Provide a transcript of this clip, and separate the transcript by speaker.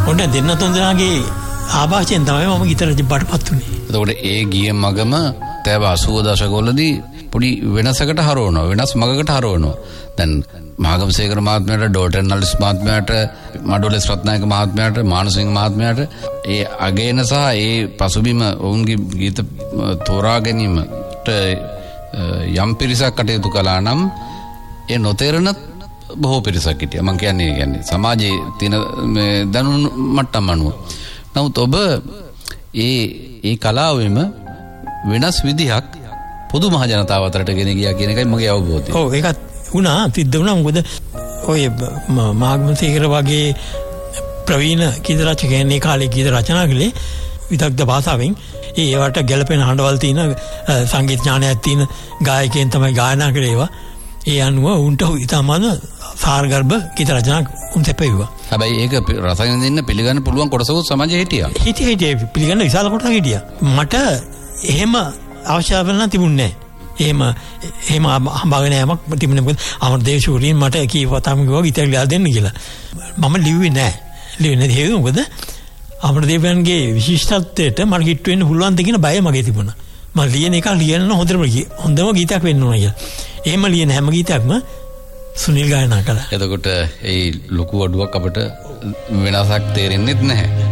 Speaker 1: ඔන්න දෙන්න තුන් දෙනාගේ ආభాෂයෙන් තමයි මම ගීත රචකයෙක් බාටපත් උනේ.
Speaker 2: එතකොට ඒ ගිය මගම තව 80 දශකවලදී පොඩි වෙනසකට හරවනවා, වෙනස් මගකට හරවනවා. දැන් මාගමසේකර මහත්මයාට, ඩෝටර් නලිස් මහත්මයාට, මඩොලස් රත්නායක මහත්මයාට, මානසිංහ මහත්මයාට ඒ අගයන සහ ඒ පසුබිම ඔවුන්ගේ ගීත තෝරා ගැනීමට යම් පිරිසක් කටයුතු කළා නම් ඒ නොතේරෙන බොහෝ පිරිසක් හිටියා. මම කියන්නේ සමාජයේ තියෙන දැනුම් මට්ටම් අනුව. නමුත් ඔබ ඒ කලාවෙම වෙනස් විදිහක් පොදු මහ ජනතාව අතරට ගෙන ගියා කියන එකයි මගේ අවබෝධය.
Speaker 1: ඔව් ඒකත් වුණා, සිද්ධ වුණා. මොකද ඔය මාගමසේකර වගේ ප්‍රවීණ ගීත රචකයන් ඒ කාලේ ගීත රචනා කළේ විදග්ධ භාෂාවෙන්. ඒවට ගැළපෙන හඬවල් තියෙන සංගීත ඥානයක් තියෙන ගායකයන් තමයි ගායනා කළේ ඒවා. ඒ අනුව උන්ට ඉතාමත් සාරගර්භ ගීත රචනා උන් තෙපෙව්වා.
Speaker 2: හැබැයි ඒක රසගෙන දෙන්න පිළිගන්න පුළුවන් කොටසකුත් සමාජයේ හිටියා.
Speaker 1: හිටියේ පිළිගන්න විශාල කොටසක් හිටියා. මට එහෙම අවශ්‍යතාවයක් තිබුණේ නැහැ. එහෙම හම්බගෙන යමක් තිබුණේ මොකද අමරදේව ශූරීන් මට කීවතාවම කිව්වා ගීතයක් ලියලා දෙන්න කියලා. මම ලිව්වේ නැහැ. ලිව්වේ නැති මොකද අමරදේවයන්ගේ විශිෂ්ටත්වයට මට හිට වෙන්න පුළුවන් ද කියන බය මගේ තිබුණා. මම ලියන එක ලියන්න හොඳම ගීතයක් වෙන්න ඕන කියලා. එහෙම ලියන හැම ගීතයක්ම සුනිල් ගායනා කළා.
Speaker 2: එතකොට ඒ ලොකු අඩුවක් අපිට වෙනසක් තේරෙන්නේ නැහැ.